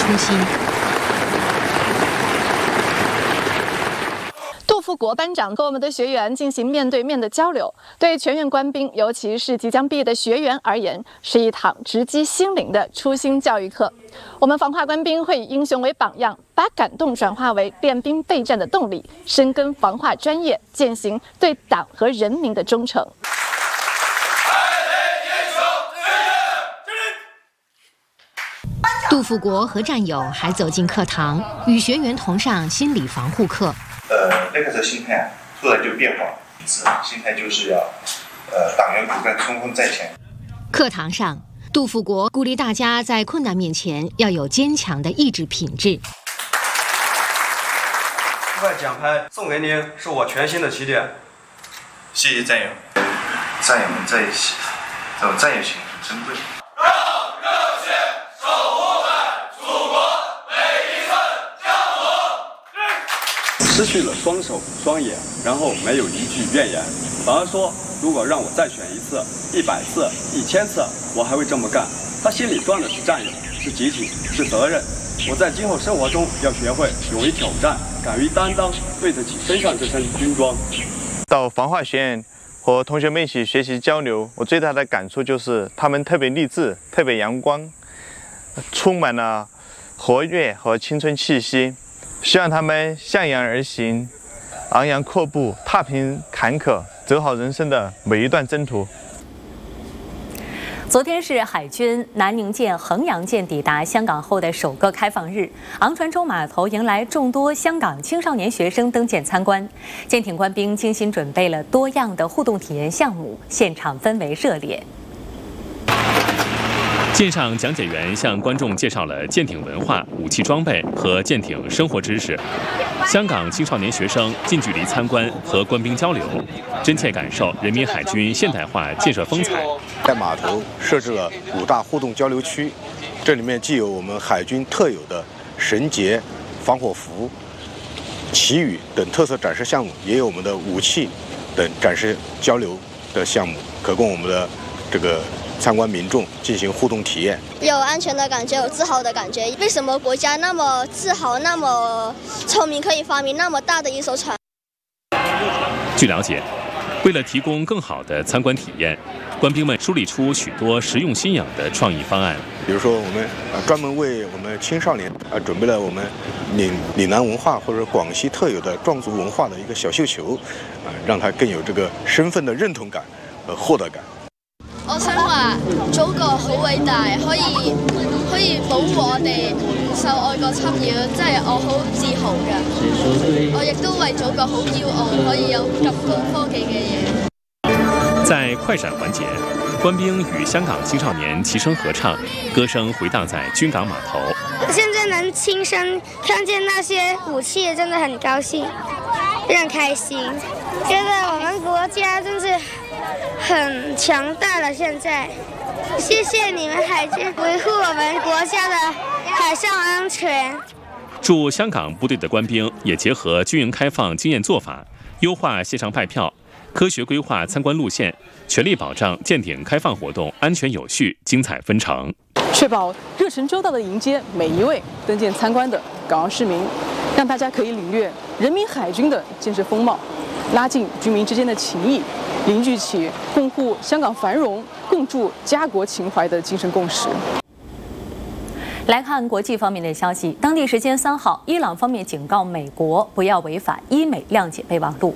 初心。 杜富国班长和我们的学员进行面对面的交流，对全院官兵，尤其是即将毕业的学员而言，是一堂直击心灵的初心教育课。我们防化官兵会以英雄为榜样，把感动转化为练兵备战的动力，深耕防化专业，践行对党和人民的忠诚。 杜富国和战友还走进课堂，与学员同上心理防护课。 那个时候心态突然就变化，心态就是要党员骨干冲锋在前。 课堂上，杜富国鼓励大家在困难面前要有坚强的意志品质。 这块奖牌送给您，是我全新的起点。 谢谢战友，战友们在一起，这种战友情很珍贵。 失去了双手双眼，然后没有一句怨言，反而说如果让我再选一次、100次、1000次，我还会这么干。他心里装的是战友，是集体，是责任。我在今后生活中要学会勇于挑战，敢于担当，对得起身上这身军装。 到防化学院和同学们一起学习交流，我最大的感触就是他们特别励志，特别阳光，充满了活跃和青春气息。希望他们向阳而行，昂扬阔步，踏平坎坷，走好人生的每一段征途。 昨天是海军南宁舰、衡阳舰抵达香港后的首个开放日，昂船洲码头迎来众多香港青少年学生登舰参观，舰艇官兵精心准备了多样的互动体验项目，现场氛围热烈。 舰上讲解员向观众介绍了舰艇文化、武器装备和舰艇生活知识。香港青少年学生近距离参观和官兵交流，真切感受人民海军现代化建设风采。 在码头设置了5大互动交流区，这里面既有我们海军特有的绳结、防火服、旗语等特色展示项目，也有我们的武器等展示交流的项目，可供我们的这个参观民众进行互动体验， 有安全的感觉，有自豪的感觉。为什么国家那么自豪，那么聪明，可以发明那么大的一艘船？ 据了解，为了提供更好的参观体验，官兵们梳理出许多实用新颖的创意方案。 比如说，我们专门为我们青少年准备了我们岭南文化或者广西特有的壮族文化的一个小绣球，让他更有这个身份的认同感和获得感。 我想話祖國好偉大，可以保護我哋唔受外國侵擾，真係我好自豪㗎。我亦都為祖國好驕傲，可以有咁高科技嘅嘢。 在快閃環節，官兵與香港青少年齊聲合唱，歌聲回盪在軍港碼頭。 現在能親身看見那些武器，真的很高興，非常開心，覺得我們國家真是很強大了。現在，謝謝你們海軍維護我們國家的海上安全。 駐香港部隊的官兵也結合軍營開放經驗做法，優化線上拜票，科學規劃參觀路線，全力保障艦艇開放活動安全有序、精彩紛呈， 確保熱忱周到地迎接每一位登艦參觀的港澳市民，讓大家可以領略人民海軍的建設風貌，拉近軍民之間的情誼，凝聚起共護香港繁榮、共築家國情懷的精神共識。 来看国际方面的消息，当地时间3号，伊朗方面警告美国不要违反伊美谅解备忘录。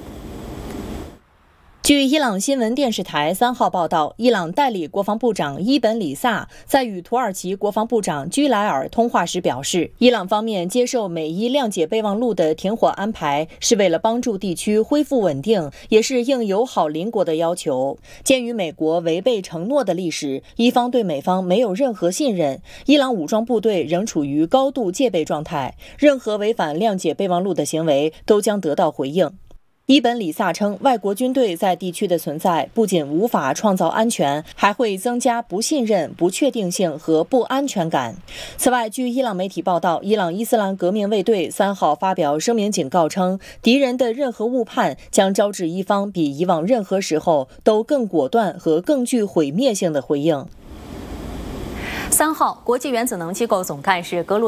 据伊朗新闻电视台3号报道，伊朗代理国防部长伊本里萨在与土耳其国防部长居莱尔通话时表示，伊朗方面接受美伊谅解备忘录的停火安排，是为了帮助地区恢复稳定，也是应友好邻国的要求。鉴于美国违背承诺的历史，伊方对美方没有任何信任，伊朗武装部队仍处于高度戒备状态，任何违反谅解备忘录的行为都将得到回应。伊本里萨称，外国军队在地区的存在不仅无法创造安全，还会增加不信任、不确定性和不安全感。此外，据伊朗媒体报道，伊朗伊斯兰革命卫队3号发表声明警告称，敌人的任何误判将招致伊方比以往任何时候都更果断和更具毁灭性的回应。 3号，国际原子能机构总干事格鲁